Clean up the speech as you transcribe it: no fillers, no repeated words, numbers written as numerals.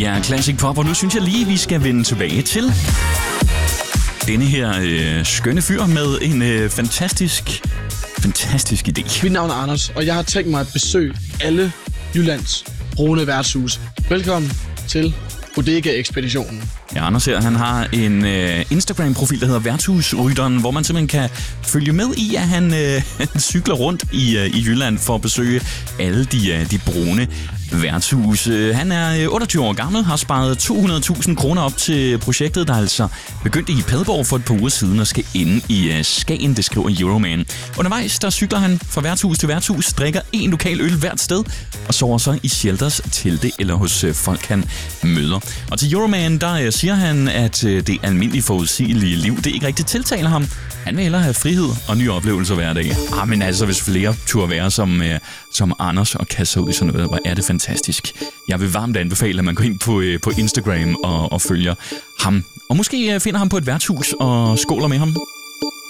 er Classic Pop, og nu synes jeg lige, vi skal vende tilbage til denne her skønne fyr med en fantastisk idé. Mit navn er Anders, og jeg har tænkt mig at besøge alle Jyllands brune værtshus. Velkommen til Bodega-ekspeditionen. Ja, Anders her, han har en Instagram-profil, der hedder Værtshusrytteren, hvor man simpelthen kan følge med i, at han cykler rundt i Jylland for at besøge alle de brune værtshus. Han er 28 år gammel, har sparet 200.000 kroner op til projektet, der altså begyndte i Padborg for et par uger siden og skal inde i Skagen, det skriver Euroman. Undervejs, der cykler han fra værtshus til værtshus, drikker en lokal øl hvert sted og sover så i shelters, telte eller hos folk, han møder. Og til Euroman, der siger han, at det almindelige forudsigelige liv, det ikke rigtig tiltaler ham. Han vil hellere have frihed og nye oplevelser hver dag. Men altså, hvis flere turde være som Anders og kaste sig ud i sådan noget, hvor er det fantastisk. Jeg vil varmt anbefale, at man går ind på Instagram og følger ham. Og måske finder ham på et værtshus og skåler med ham.